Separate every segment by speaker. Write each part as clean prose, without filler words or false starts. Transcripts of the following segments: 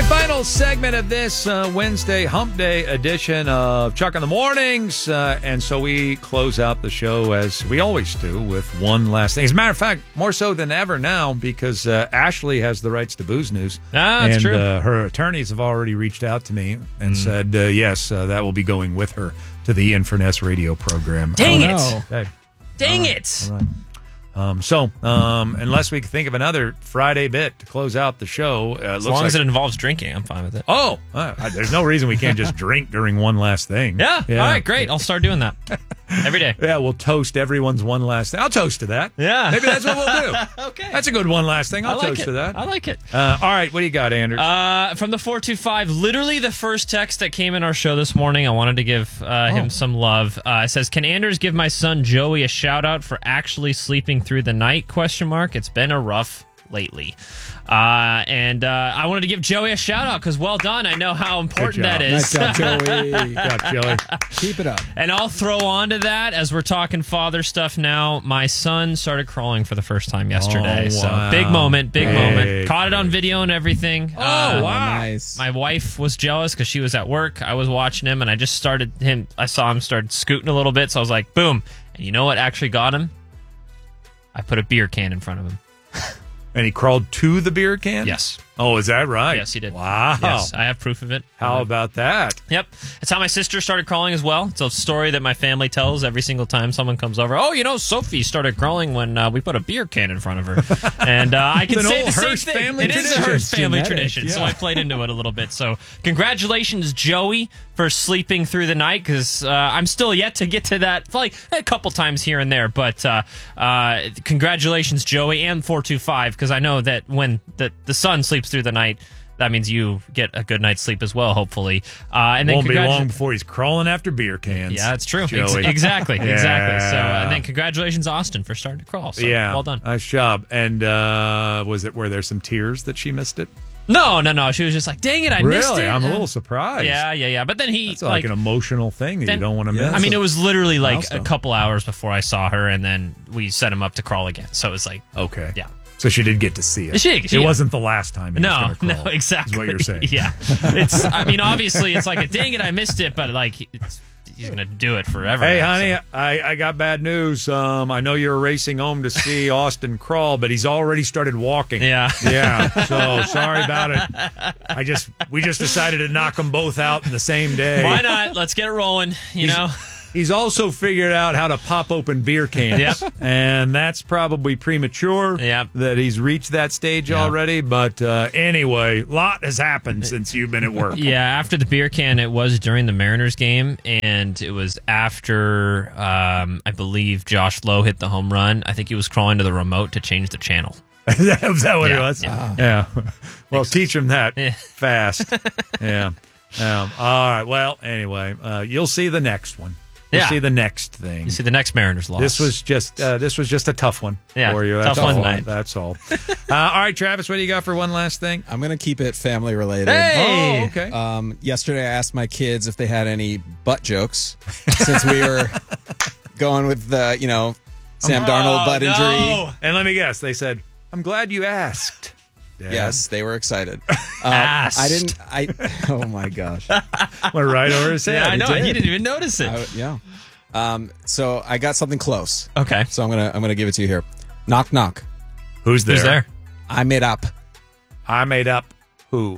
Speaker 1: right, final segment of this Wednesday Hump Day edition of Chuck in the Mornings. And so we close out the show as we always do with one last thing. As a matter of fact, more so than ever now because Ashley has the rights to Booze News.
Speaker 2: That's true.
Speaker 1: Her attorneys have already reached out to me and said, yes, that will be going with her to the Ian Furness radio program.
Speaker 2: Dang it.
Speaker 1: Okay.
Speaker 2: Dang it.
Speaker 1: All right. Unless we can think of another Friday bit to close out the show.
Speaker 2: As long as it involves drinking, I'm fine with it.
Speaker 1: Oh, there's no reason we can't just drink during one last thing.
Speaker 2: Yeah. All right, great. I'll start doing that every day.
Speaker 1: Yeah, we'll toast everyone's one last thing. I'll toast to that.
Speaker 2: Yeah.
Speaker 1: Maybe that's what we'll do.
Speaker 2: Okay.
Speaker 1: That's a good one last thing. I'll
Speaker 2: I like
Speaker 1: toast
Speaker 2: it.
Speaker 1: to that.
Speaker 2: I like it.
Speaker 1: All right, what do you got, Anders?
Speaker 2: From the 425, literally the first text that came in our show this morning. I wanted to give him some love. It says, "Can Anders give my son Joey a shout out for actually sleeping through the night? ? It's been a rough lately." And I wanted to give Joey a shout out because well done. I know how important that is.
Speaker 3: Nice job, Joey.
Speaker 1: Good job, Joey.
Speaker 3: Keep it up.
Speaker 2: And I'll throw on to that as we're talking father stuff now. My son started crawling for the first time yesterday.
Speaker 1: Oh, wow.
Speaker 2: So big moment.
Speaker 1: Big.
Speaker 2: Caught it on video and everything.
Speaker 1: Oh, wow.
Speaker 3: Nice.
Speaker 2: My wife was jealous because she was at work. I was watching him and I just started him. I saw him start scooting a little bit. So I was like, boom. And you know what actually got him? I put a beer can in front of him.
Speaker 1: And he crawled to the beer can?
Speaker 2: Yes.
Speaker 1: Oh, is that right?
Speaker 2: Yes, he did.
Speaker 1: Wow.
Speaker 2: Yes, I have proof of it.
Speaker 1: How about that?
Speaker 2: Yep. It's how my sister started crawling as well. It's a story that my family tells every single time someone comes over. Oh, you know, Sophie started crawling when we put a beer can in front of her. And I can
Speaker 1: An
Speaker 2: say
Speaker 1: old
Speaker 2: the same
Speaker 1: Hearst
Speaker 2: thing.
Speaker 1: family
Speaker 2: It is a
Speaker 1: tradition.
Speaker 2: Hearst family
Speaker 3: Genetic,
Speaker 2: tradition. So
Speaker 3: yeah.
Speaker 2: I played into it a little bit. So congratulations, Joey, for sleeping through the night because I'm still yet to get to that probably a couple times here and there. But congratulations, Joey, and 425 because I know that when the son sleeps through the night, that means you get a good night's sleep as well, hopefully. And then
Speaker 1: Won't be long before he's crawling after beer cans.
Speaker 2: Yeah, that's true.
Speaker 1: Joey.
Speaker 2: Exactly.
Speaker 1: Yeah.
Speaker 2: Exactly. So, and then congratulations, Austin, for starting to crawl. So,
Speaker 1: Yeah.
Speaker 2: well done.
Speaker 1: Nice job. And were there some tears that she missed it?
Speaker 2: No. She was just like, dang it, I missed it.
Speaker 1: I'm a little surprised.
Speaker 2: Yeah. But then he,
Speaker 1: It's like an emotional thing that you don't want to miss.
Speaker 2: I mean, it was literally like
Speaker 3: milestone.
Speaker 2: a couple hours before I saw her, and then we set him up to crawl again. So it was like,
Speaker 1: Okay.
Speaker 2: yeah.
Speaker 1: So she did get to see it.
Speaker 2: She-
Speaker 1: it wasn't the last time. He was
Speaker 2: No,
Speaker 1: gonna crawl,
Speaker 2: exactly.
Speaker 1: Is what you're saying.
Speaker 2: Yeah. It's, I mean, obviously, it's like a dang it, I missed it, but like, he's going to do it forever.
Speaker 1: Hey,
Speaker 2: now,
Speaker 1: honey,
Speaker 2: so.
Speaker 1: I got bad news. I know you're racing home to see Austin crawl, but he's already started walking.
Speaker 2: Yeah.
Speaker 1: Yeah. So sorry about it. We just decided to knock them both out in the same day.
Speaker 2: Why not? Let's get it rolling, you know?
Speaker 1: He's also figured out how to pop open beer cans.
Speaker 2: Yep.
Speaker 1: And that's probably premature
Speaker 2: Yep.
Speaker 1: that he's reached that stage already. But anyway, a lot has happened since you've been at work.
Speaker 2: Yeah, after the beer can, it was during the Mariners game, and it was after, I believe, Josh Lowe hit the home run. I think he was crawling to the remote to change the channel.
Speaker 1: Was that what it
Speaker 2: Yeah,
Speaker 1: was?
Speaker 2: yeah.
Speaker 1: Yeah. Well, teach him that
Speaker 2: Yeah.
Speaker 1: fast. Yeah. All right. Well, anyway, you'll see the next one. You'll
Speaker 2: Yeah.
Speaker 1: see the next thing.
Speaker 2: You see the next Mariners loss.
Speaker 1: This was just a tough one
Speaker 2: Yeah,
Speaker 1: for you.
Speaker 2: tough
Speaker 1: That's
Speaker 2: one
Speaker 1: all.
Speaker 2: tonight.
Speaker 1: That's all. All right, Travis, what do you got for one last thing?
Speaker 3: I'm going to keep it family related.
Speaker 2: Hey!
Speaker 1: Oh, okay.
Speaker 3: Yesterday, I asked my kids if they had any butt jokes since we were going with the, Sam Darnold butt injury.
Speaker 1: And let me guess, they said, "I'm glad you asked." Dad.
Speaker 3: Yes, they were excited.
Speaker 2: Asked.
Speaker 3: Oh my gosh.
Speaker 1: Went right over his head.
Speaker 2: Yeah, I
Speaker 1: He
Speaker 2: know.
Speaker 1: did.
Speaker 2: You didn't even notice it.
Speaker 3: Yeah. So I got something close.
Speaker 2: Okay.
Speaker 3: So I'm gonna give it to you here. Knock knock.
Speaker 1: Who's there?
Speaker 2: Who's there?
Speaker 3: I made up.
Speaker 1: I made up who?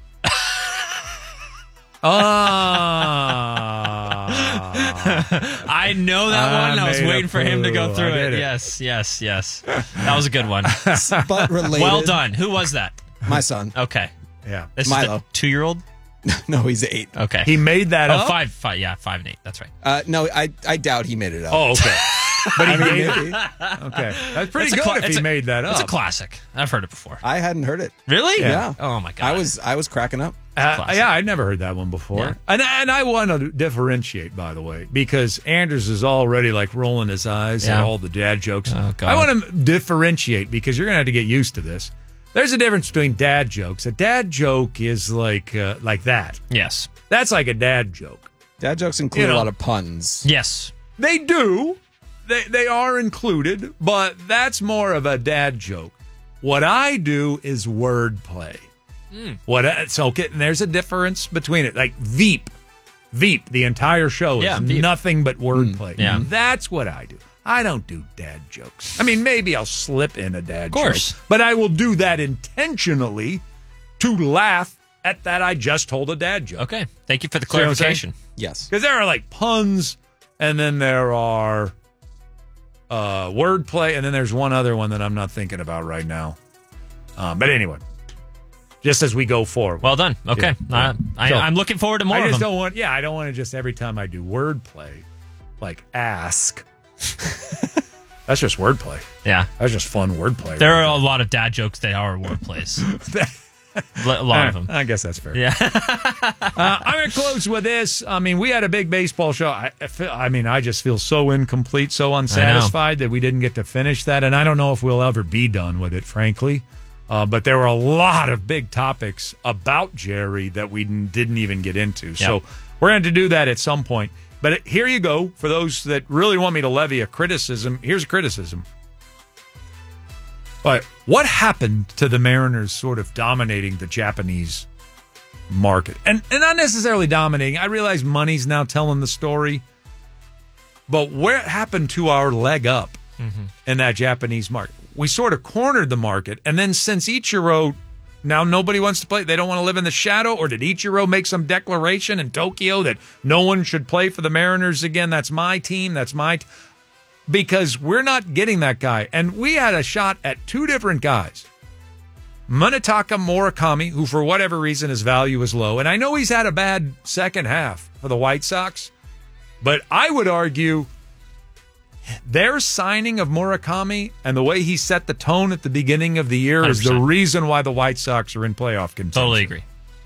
Speaker 2: I know that one. I was
Speaker 1: made
Speaker 2: waiting
Speaker 1: up
Speaker 2: for him to go
Speaker 1: who.
Speaker 2: through
Speaker 1: I did
Speaker 2: it.
Speaker 1: it.
Speaker 2: Yes. That was a good one.
Speaker 3: Butt related.
Speaker 2: Well done. Who was that?
Speaker 3: My son.
Speaker 2: Okay.
Speaker 1: Yeah.
Speaker 2: This
Speaker 3: Milo.
Speaker 2: is the 2-year-old?
Speaker 3: No, he's 8.
Speaker 2: Okay.
Speaker 1: He made that
Speaker 2: Oh,
Speaker 1: up?
Speaker 2: 5 and 8. That's right.
Speaker 3: No, I doubt he made it up.
Speaker 1: Oh, okay. But he
Speaker 3: I mean,
Speaker 1: made it.
Speaker 3: maybe.
Speaker 1: Okay. That's pretty
Speaker 2: It's a
Speaker 1: good
Speaker 2: cla-
Speaker 1: if
Speaker 2: it's
Speaker 1: he
Speaker 2: a-
Speaker 1: made that up.
Speaker 2: It's a classic. I've heard it before.
Speaker 3: I hadn't heard it.
Speaker 2: Really?
Speaker 3: Yeah.
Speaker 2: Oh, my God.
Speaker 3: I was cracking up.
Speaker 2: Classic.
Speaker 1: Yeah, I'd never heard that one before.
Speaker 2: Yeah.
Speaker 1: And I want to differentiate, by the way, because Anders is already like rolling his eyes at
Speaker 2: Yeah.
Speaker 1: all the dad jokes.
Speaker 2: Oh, God.
Speaker 1: I want to differentiate because you're going to have to get used to this. There's a difference between dad jokes. A dad joke is like that.
Speaker 2: Yes.
Speaker 1: That's like a dad joke.
Speaker 3: Dad jokes include
Speaker 1: You know.
Speaker 3: a lot of puns.
Speaker 2: Yes.
Speaker 1: They do. They are included, but that's more of a dad joke. What I do is wordplay. What? So there's a difference between it. Like Veep, the entire show is
Speaker 2: Veep.
Speaker 1: nothing but wordplay.
Speaker 2: Yeah.
Speaker 1: That's what I do. I don't do dad jokes. I mean, maybe I'll slip in a dad
Speaker 2: course.
Speaker 1: joke, but I will do that intentionally to laugh at that I just told a dad joke.
Speaker 2: Okay. Thank you for the
Speaker 1: See what I'm saying?
Speaker 2: clarification.
Speaker 3: Yes.
Speaker 1: Because there are like puns, and then there are wordplay, and then there's one other one that I'm not thinking about right now. But anyway, just as we go forward.
Speaker 2: Well done. Okay.
Speaker 1: Yeah.
Speaker 2: I'm looking forward to more
Speaker 1: I
Speaker 2: of
Speaker 1: just
Speaker 2: them.
Speaker 1: don't want. Yeah, I don't want to just every time I do wordplay, like ask. That's just wordplay.
Speaker 2: Yeah.
Speaker 1: That's just fun wordplay.
Speaker 2: There are a lot of dad jokes that are wordplays. A lot of them.
Speaker 1: I guess that's fair.
Speaker 2: Yeah.
Speaker 1: I'm going to close with this. I mean, we had a big baseball show. I just feel so incomplete, so unsatisfied that we didn't get to finish that. And I don't know if we'll ever be done with it, frankly. But there were a lot of big topics about Jerry that we didn't even get into. Yep. So we're going to do that at some point. But here you go. For those that really want me to levy a criticism, here's a criticism. But what happened to the Mariners sort of dominating the Japanese market? And not necessarily dominating. I realize money's now telling the story. But where happened to our leg up in that Japanese market? We sort of cornered the market. And then since Ichiro, now nobody wants to play. They don't want to live in the shadow. Or did Ichiro make some declaration in Tokyo that no one should play for the Mariners again? That's my team. That's my because we're not getting that guy. And we had a shot at two different guys. Munetaka Murakami, who for whatever reason his value is low. And I know he's had a bad second half for the White Sox. But I would argue their signing of Murakami and the way he set the tone at the beginning of the year 100%. Is the reason why the White Sox are in playoff contention.
Speaker 2: Totally agree.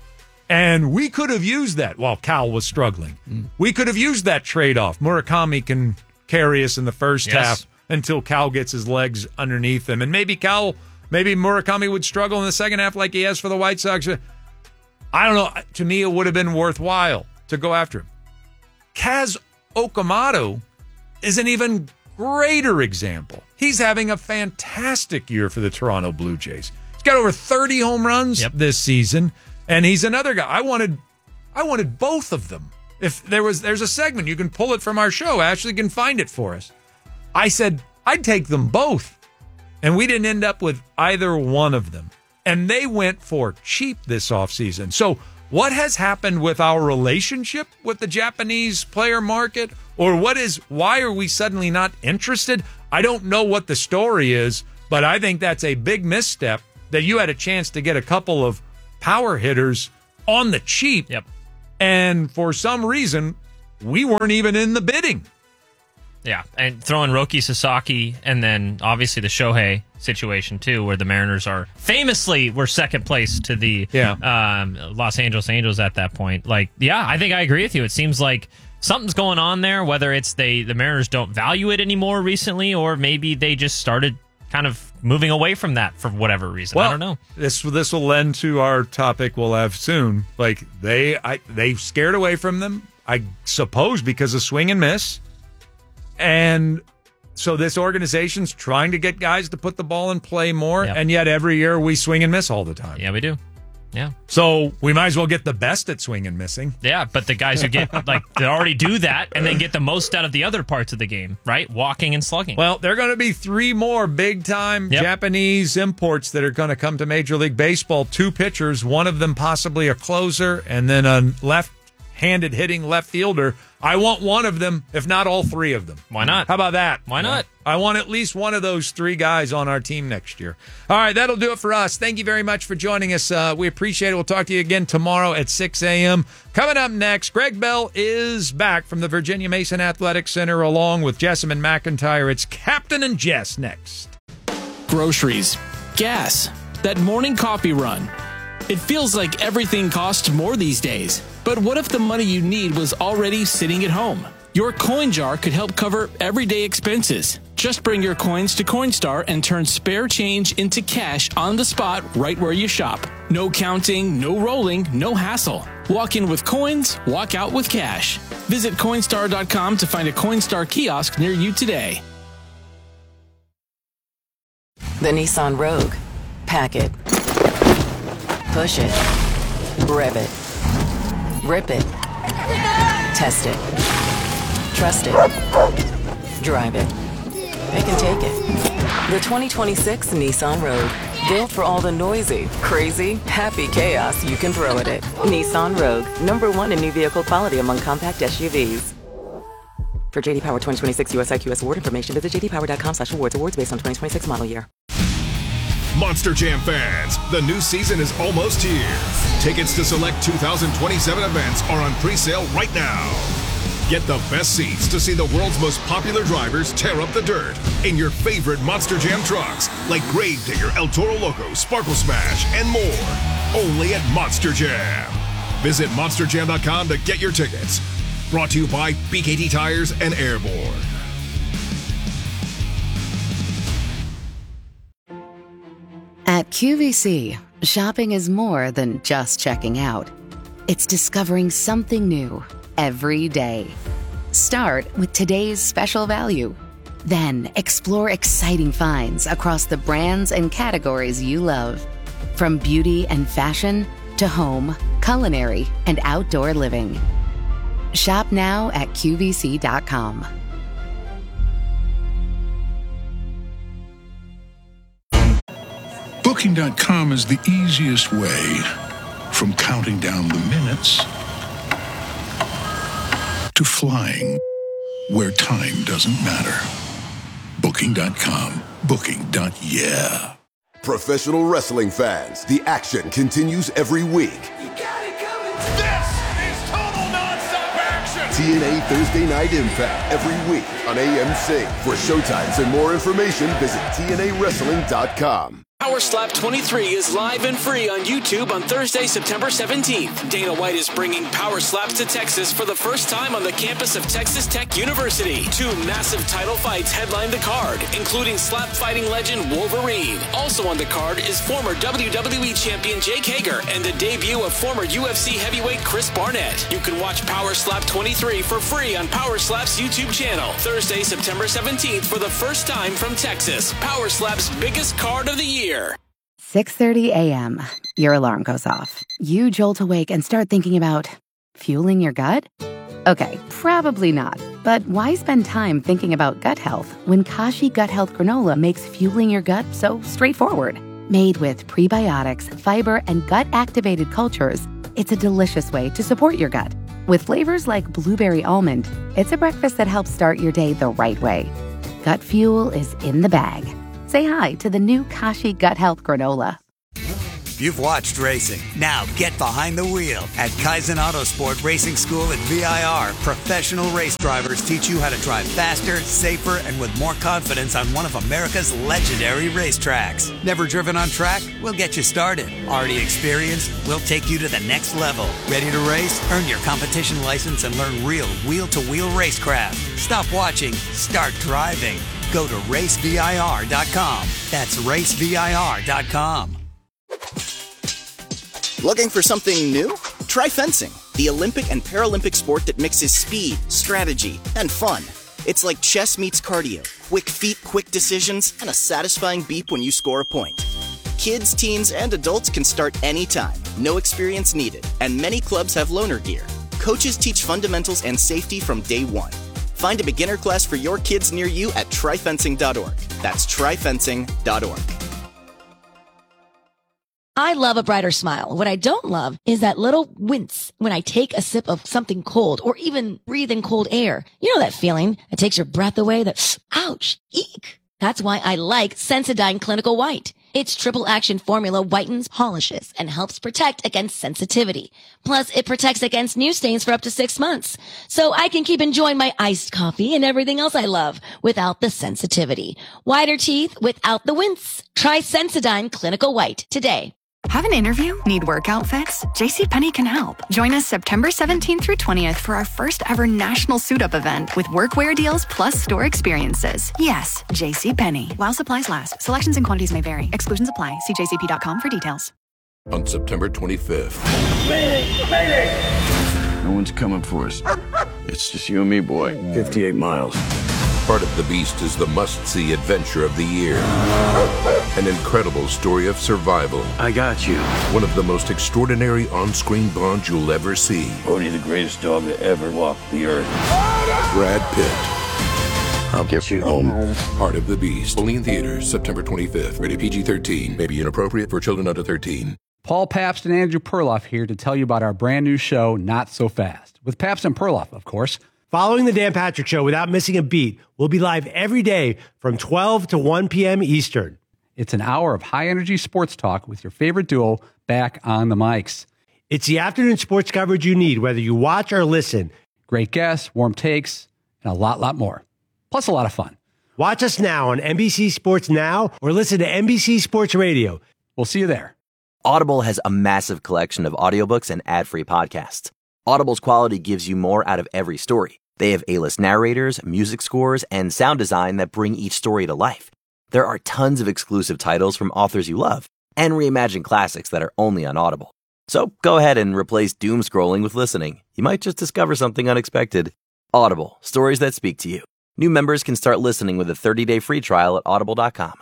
Speaker 1: And we could have used that while Cal was struggling. We could have used that trade-off. Murakami can carry us in the first half until Cal gets his legs underneath him. And maybe Murakami would struggle in the second half like he has for the White Sox. I don't know. To me, it would have been worthwhile to go after him. Kaz Okamoto is an even greater example. He's having a fantastic year for the Toronto Blue Jays. He's got over 30 home runs this season, and he's another guy. I wanted both of them. If there's a segment, you can pull it from our show. Ashley can find it for us. I said I'd take them both, and we didn't end up with either one of them. And they went for cheap this offseason. So what has happened with our relationship with the Japanese player market? Or why are we suddenly not interested? I don't know what the story is, but I think that's a big misstep that you had a chance to get a couple of power hitters on the cheap.
Speaker 2: Yep.
Speaker 1: And for some reason, we weren't even in the bidding.
Speaker 2: Yeah, and throwing Roki Sasaki and then obviously the Shohei situation too, where the Mariners were second place to the Los Angeles Angels at that point. I think I agree with you. It seems like something's going on there, whether it's the Mariners don't value it anymore recently, or maybe they just started kind of moving away from that for whatever reason.
Speaker 1: Well,
Speaker 2: I don't know.
Speaker 1: This will lend to our topic we'll have soon. Like they scared away from them, I suppose, because of swing and miss. And so this organization's trying to get guys to put the ball in play more, and yet every year we swing and miss all the time.
Speaker 2: Yeah, we do. Yeah.
Speaker 1: So we might as well get the best at swing and missing.
Speaker 2: Yeah, but the guys who get they already do that and then get the most out of the other parts of the game, right? Walking and slugging.
Speaker 1: Well, there are going to be 3 more big-time Japanese imports that are going to come to Major League Baseball. 2 pitchers, one of them possibly a closer, and then a left-handed hitting left fielder. I want one of them, if not all 3 of them.
Speaker 2: Why not?
Speaker 1: How about that?
Speaker 2: Why not?
Speaker 1: I want at least one of those 3 guys on our team next year. All right, that'll do it for us. Thank you very much for joining us. We appreciate it. We'll talk to you again tomorrow at 6 a.m. Coming up next, Greg Bell is back from the Virginia Mason Athletic Center along with Jessamine McIntyre. It's Captain and Jess next.
Speaker 4: Groceries, gas, that morning coffee run. It feels like everything costs more these days. But what if the money you need was already sitting at home? Your coin jar could help cover everyday expenses. Just bring your coins to Coinstar and turn spare change into cash on the spot right where you shop. No counting, no rolling, no hassle. Walk in with coins, walk out with cash. Visit Coinstar.com to find a Coinstar kiosk near you today.
Speaker 5: The Nissan Rogue. Pack it. Push it. Rev it. Rip it. Test it. Trust it. Drive it. It can take it. The 2026 Nissan Rogue. Built for all the noisy, crazy, happy chaos you can throw at it. Nissan Rogue. #1 in new vehicle quality among compact SUVs. For JD Power 2026 US IQS award information, visit jdpower.com/awards. Awards based on 2026 model year.
Speaker 6: Monster Jam fans, the new season is almost here. Tickets to select 2027 events are on pre-sale right now. Get the best seats to see the world's most popular drivers tear up the dirt in your favorite Monster Jam trucks, like Gravedigger, El Toro Loco, Sparkle Smash, and more. Only at Monster Jam. Visit monsterjam.com to get your tickets. Brought to you by BKT Tires and Airborne.
Speaker 7: At QVC, shopping is more than just checking out. It's discovering something new every day. Start with today's special value. Then explore exciting finds across the brands and categories you love. From beauty and fashion to home, culinary, and outdoor living. Shop now at QVC.com.
Speaker 8: Booking.com is the easiest way from counting down the minutes to flying where time doesn't matter. Booking.com. Booking.yeah.
Speaker 9: Professional wrestling fans, the action continues every week.
Speaker 10: This is total nonstop action!
Speaker 9: TNA Thursday Night Impact every week on AMC. For showtimes and more information, visit TNAWrestling.com.
Speaker 4: Power Slap 23 is live and free on YouTube on Thursday, September 17th. Dana White is bringing Power Slaps to Texas for the first time on the campus of Texas Tech University. 2 massive title fights headline the card, including slap fighting legend Wolverine. Also on the card is former WWE champion Jake Hager and the debut of former UFC heavyweight Chris Barnett. You can watch Power Slap 23 for free on Power Slap's YouTube channel. Thursday, September 17th for the first time from Texas. Power Slap's biggest card of the year.
Speaker 7: 6:30 a.m. Your alarm goes off. You jolt awake and start thinking about fueling your gut? Okay, probably not. But why spend time thinking about gut health when Kashi Gut Health Granola makes fueling your gut so straightforward? Made with prebiotics, fiber, and gut-activated cultures, it's a delicious way to support your gut. With flavors like blueberry almond, it's a breakfast that helps start your day the right way. Gut fuel is in the bag. Say hi to the new Kashi Gut Health Granola.
Speaker 11: You've watched racing. Now get behind the wheel. At Kaizen Autosport Racing School at VIR, professional race drivers teach you how to drive faster, safer, and with more confidence on one of America's legendary racetracks. Never driven on track? We'll get you started. Already experienced? We'll take you to the next level. Ready to race? Earn your competition license and learn real wheel-to-wheel racecraft. Stop watching. Start driving. Go to racevir.com. That's racevir.com.
Speaker 12: Looking for something new? Try fencing, the Olympic and Paralympic sport that mixes speed, strategy, and fun. It's like chess meets cardio, quick feet, quick decisions, and a satisfying beep when you score a point. Kids, teens, and adults can start anytime, no experience needed, and many clubs have loaner gear. Coaches teach fundamentals and safety from day one. Find a beginner class for your kids near you at tryfencing.org. That's tryfencing.org.
Speaker 13: I love a brighter smile. What I don't love is that little wince when I take a sip of something cold or even breathe in cold air. You know that feeling that takes your breath away, that ouch, eek. That's why I like Sensodyne Clinical White. Its triple action formula whitens, polishes, and helps protect against sensitivity. Plus, it protects against new stains for up to 6 months. So I can keep enjoying my iced coffee and everything else I love without the sensitivity. Whiter teeth without the wince. Try Sensodyne Clinical White today.
Speaker 14: Have an interview? Need work outfits? JCPenney can help. Join us September 17th through 20th for our first ever national suit-up event with workwear deals plus store experiences. Yes, JCPenney. While supplies last. Selections and quantities may vary. Exclusions apply. See jcp.com for details.
Speaker 9: On September 25th.
Speaker 15: No one's coming for us. It's just you and me, boy. 58 miles.
Speaker 9: Part of the Beast is the must-see adventure of the year. An incredible story of survival.
Speaker 15: I got you.
Speaker 9: One of the most extraordinary on-screen bonds you'll ever see.
Speaker 15: Only the greatest dog that ever walked the earth.
Speaker 9: Brad Pitt.
Speaker 15: I'll get you home.
Speaker 9: Heart of the Beast. Only in theaters September 25th. Rated PG-13. May be inappropriate for children under 13.
Speaker 16: Paul Pabst and Andrew Perloff here to tell you about our brand new show, Not So Fast, with Pabst and Perloff, of course.
Speaker 17: Following the Dan Patrick Show without missing a beat, we'll be live every day from 12 to 1 p.m. Eastern.
Speaker 16: It's an hour of high-energy sports talk with your favorite duo back on the mics.
Speaker 17: It's the afternoon sports coverage you need, whether you watch or listen.
Speaker 16: Great guests, warm takes, and a lot more. Plus a lot of fun.
Speaker 17: Watch us now on NBC Sports Now or listen to NBC Sports Radio.
Speaker 16: We'll see you there.
Speaker 18: Audible has a massive collection of audiobooks and ad-free podcasts. Audible's quality gives you more out of every story. They have A-list narrators, music scores, and sound design that bring each story to life. There are tons of exclusive titles from authors you love and reimagined classics that are only on Audible. So go ahead and replace doom scrolling with listening. You might just discover something unexpected. Audible, stories that speak to you. New members can start listening with a 30-day free trial at audible.com.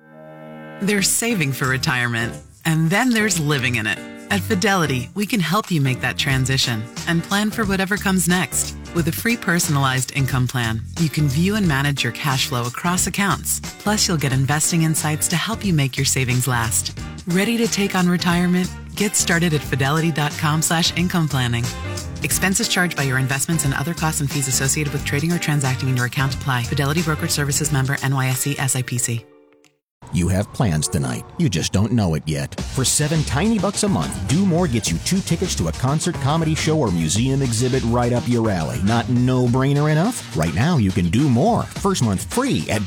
Speaker 19: There's saving for retirement, and then there's living in it. At Fidelity, we can help you make that transition and plan for whatever comes next. With a free personalized income plan, you can view and manage your cash flow across accounts. Plus, you'll get investing insights to help you make your savings last. Ready to take on retirement? Get started at fidelity.com/income planning. Expenses charged by your investments and other costs and fees associated with trading or transacting in your account apply. Fidelity Brokerage Services member NYSE SIPC.
Speaker 20: You have plans tonight. You just don't know it yet. For $7 tiny bucks a month, Do More gets you 2 tickets to a concert, comedy show, or museum exhibit right up your alley. Not no-brainer enough? Right now, you can do more. First month free at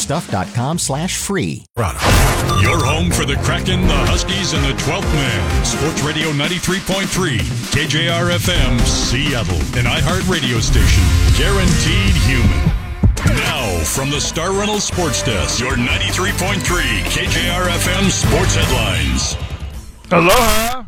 Speaker 20: domorestuff.com/free.
Speaker 21: Your home for the Kraken, the Huskies, and the 12th Man. Sports Radio 93.3, KJR-FM, Seattle. An iHeart radio station. Guaranteed human. Now, from the Star Reynolds Sports Desk, your 93.3 KJR-FM Sports Headlines.
Speaker 22: Aloha.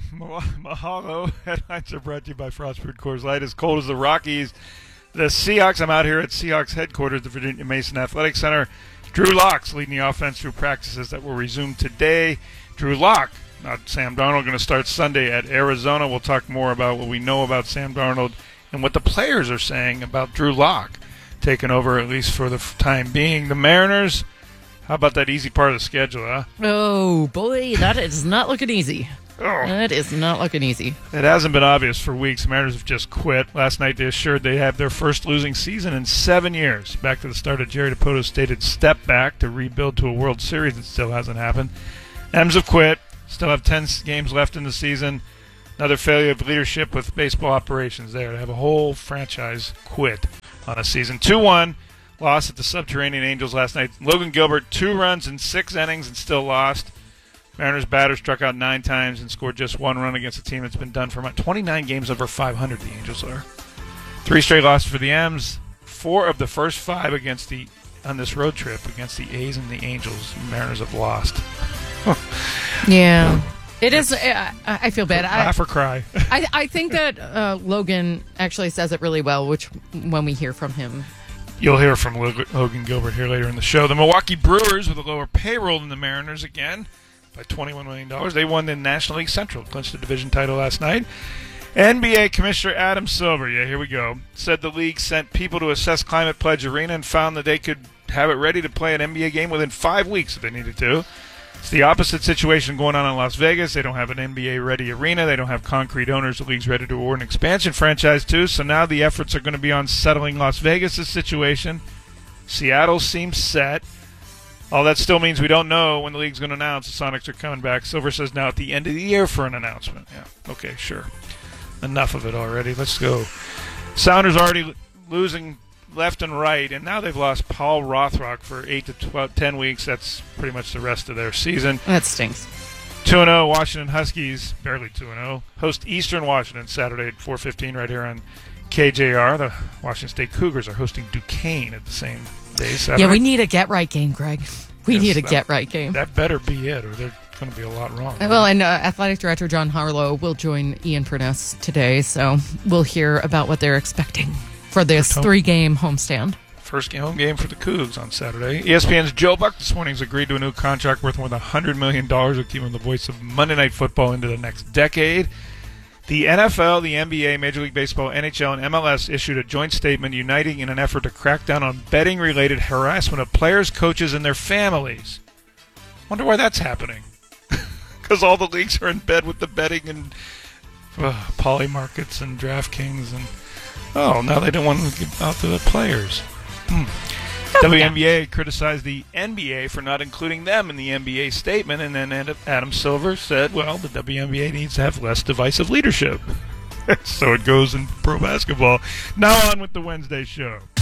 Speaker 22: Mahalo. Headlines are brought to you by Frostproof Coors Light. As cold as the Rockies. The Seahawks, I'm out here at Seahawks headquarters, the Virginia Mason Athletic Center. Drew Lock's leading the offense through practices that will resume today. Drew Lock, not Sam Darnold, going to start Sunday at Arizona. We'll talk more about what we know about Sam Darnold and what the players are saying about Drew Lock taking over, at least for the time being. The Mariners, how about that easy part of the schedule, huh?
Speaker 23: Oh, boy, that is not looking easy. That is not looking easy.
Speaker 22: It hasn't been obvious for weeks. The Mariners have just quit. Last night they assured they have their first losing season in 7 years. Back to the start of Jerry Dipoto's stated step back to rebuild to a World Series that still hasn't happened. M's have quit. Still have 10 games left in the season. Another failure of leadership with baseball operations there. To have a whole franchise quit on a season. 2-1 loss at the Subterranean Angels last night. Logan Gilbert, 2 runs in 6 innings and still lost. Mariners batter struck out 9 times and scored just 1 run against a team that's been done for about 29 games over 500, the Angels are. 3 straight losses for the M's. 4 of the first 5 on this road trip against the A's and the Angels. The Mariners have lost.
Speaker 23: Yeah. It is. I feel bad.
Speaker 22: Laugh or cry.
Speaker 23: I think that Logan actually says it really well, which when we hear from him.
Speaker 22: You'll hear from Logan Gilbert here later in the show. The Milwaukee Brewers, with a lower payroll than the Mariners again, by $21 million. They won the National League Central, clinched the division title last night. NBA Commissioner Adam Silver, here we go, said the league sent people to assess Climate Pledge Arena and found that they could have it ready to play an NBA game within 5 weeks if they needed to. It's the opposite situation going on in Las Vegas. They don't have an NBA-ready arena. They don't have concrete owners. The league's ready to award an expansion franchise, too. So now the efforts are going to be on settling Las Vegas' situation. Seattle seems set. All that still means we don't know when the league's going to announce the Sonics are coming back. Silver says now at the end of the year for an announcement. Yeah, okay, sure. Enough of it already. Let's go. Sounders already losing left and right, and now they've lost Paul Rothrock for 8 to 10 weeks. That's pretty much the rest of their season.
Speaker 23: That stinks.
Speaker 22: 2-0 Washington Huskies, barely 2-0, host Eastern Washington Saturday at 4:15 right here on KJR. The Washington State Cougars are hosting Duquesne at the same day. Saturday.
Speaker 23: Yeah, we need a get-right game, Greg. We need a get-right game.
Speaker 22: That better be it, or there's going to be a lot wrong.
Speaker 23: Well, and Athletic Director John Harlow will join Ian Furness today, so we'll hear about what they're expecting for this 3-game homestand.
Speaker 22: first home game for the Cougs on Saturday. ESPN's Joe Buck this morning has agreed to a new contract worth more than $100 million to keep him the voice of Monday Night Football into the next decade. The NFL, the NBA, Major League Baseball, NHL, and MLS issued a joint statement uniting in an effort to crack down on betting-related harassment of players, coaches, and their families. Wonder why that's happening. Because all the leagues are in bed with the betting and poly markets and DraftKings and now they don't want to give out to the players. WNBA criticized the NBA for not including them in the NBA statement, and then Adam Silver said, well, the WNBA needs to have less divisive leadership. So it goes in pro basketball. Now on with the Wednesday show.